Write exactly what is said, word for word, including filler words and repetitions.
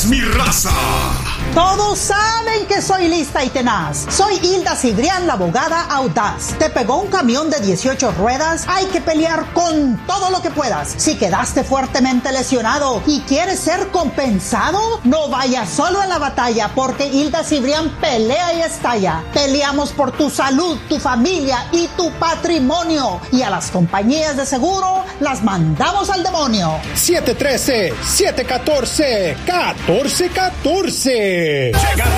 es mi raza. Todos saben que soy lista y tenaz. Soy Hilda Cibrián, la abogada audaz. ¿Te pegó un camión de dieciocho ruedas? Hay que pelear con todo lo que puedas. Si quedaste fuertemente lesionado y quieres ser compensado, no vayas solo en la batalla, porque Hilda Cibrián pelea y estalla. Peleamos por tu salud, tu familia y tu patrimonio. Y a las compañías de seguro las mandamos al demonio. siete uno tres, siete uno cuatro, uno cuatro uno cuatro. Llega